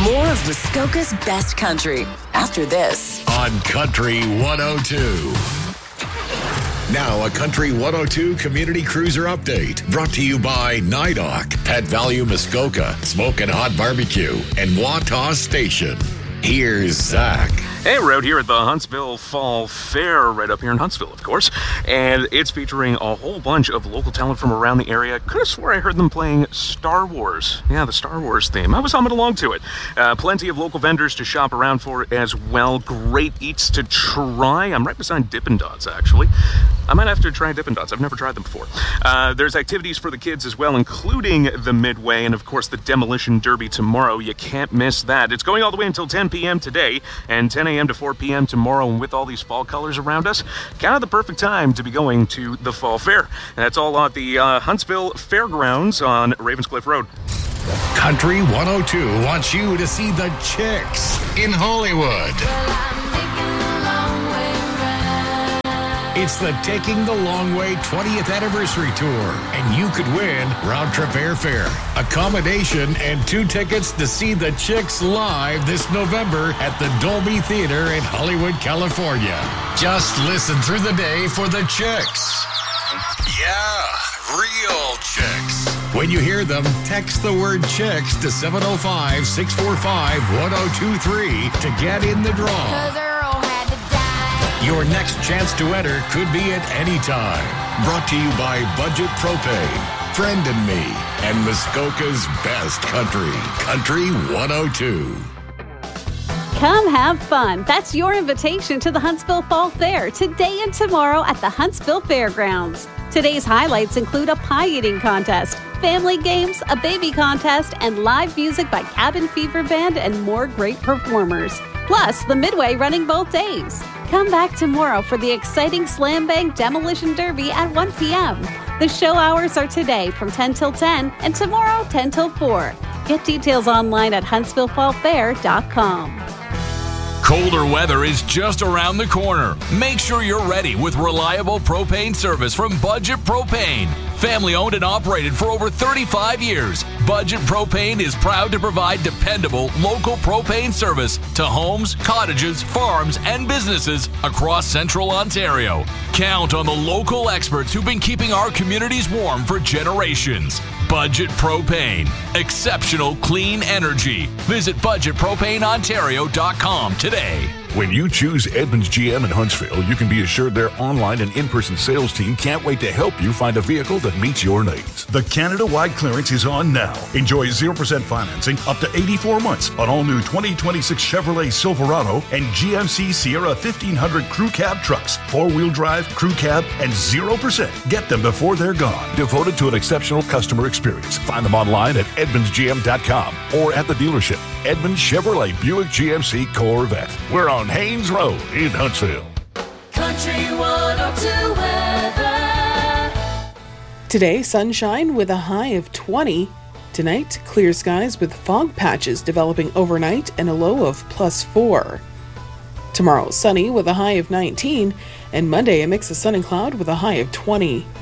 More of Muskoka's best country after this. On Country 102. Now a Country 102 Community Cruiser update brought to you by NIDOC, Pet Value Muskoka, Smokin' Hot Barbecue, and Wataw Station. Here's Zach. Hey, we're out here at the Huntsville Fall Fair, right up here in Huntsville, of course, and it's featuring a whole bunch of local talent from around the area. Could have swore I heard them playing Star Wars. Yeah, the Star Wars theme. I was humming along to it. Plenty of local vendors to shop around for as well. Great eats to try. I'm right beside Dippin' Dots, actually. I might have to try Dippin' Dots. I've never tried them before. There's activities for the kids as well, including the Midway and, of course, the Demolition Derby tomorrow. You can't miss that. It's going all the way until 10 p.m. today and 10 a.m. to 4 p.m. tomorrow. And with all these fall colors around us, kind of the perfect time to be going to the Fall Fair. And that's all at the Huntsville Fairgrounds on Ravenscliff Road. Country 102 wants you to see the Chicks in Hollywood. It's the Taking the Long Way 20th Anniversary Tour, and you could win round-trip airfare, accommodation, and 2 tickets to see the Chicks live this November at the Dolby Theater in Hollywood, California. Just listen through the day for the Chicks. Yeah, real Chicks. When you hear them, text the word Chicks to 705-645-1023 to get in the draw. Your next chance to enter could be at any time. Brought to you by Budget Propane, Friend and Me, and Muskoka's best country, Country 102. Come have fun. That's your invitation to the Huntsville Fall Fair today and tomorrow at the Huntsville Fairgrounds. Today's highlights include a pie eating contest, family games, a baby contest, and live music by Cabin Fever Band and more great performers. Plus, the Midway running both days. Come back tomorrow for the exciting Slam Bang Demolition Derby at 1 p.m. The show hours are today from 10 till 10 and tomorrow 10 till 4. Get details online at huntsvillefallfair.com. Colder weather is just around the corner. Make sure you're ready with reliable propane service from Budget Propane. Family owned and operated for over 35 years, Budget Propane is proud to provide dependable local propane service to homes, cottages, farms, and businesses across Central Ontario. Count on the local experts who've been keeping our communities warm for generations. Budget Propane. Exceptional clean energy. Visit budgetpropaneontario.com today. When you choose Edmunds GM in Huntsville, you can be assured their online and in-person sales team can't wait to help you find a vehicle that meets your needs. The Canada-wide clearance is on now. Enjoy 0% financing up to 84 months on all new 2026 Chevrolet Silverado and GMC Sierra 1500 Crew Cab trucks, 4-wheel drive, Crew Cab, and 0%. Get them before they're gone. Devoted to an exceptional customer experience. Find them online at edmundsgm.com or at the dealership. Edmunds Chevrolet Buick GMC Corvette. We're on Haynes Road in Huntsville. Country 102 weather. Today, sunshine with a high of 20. Tonight, clear skies with fog patches developing overnight and a low of +4. Tomorrow, sunny with a high of 19. And Monday, a mix of sun and cloud with a high of 20.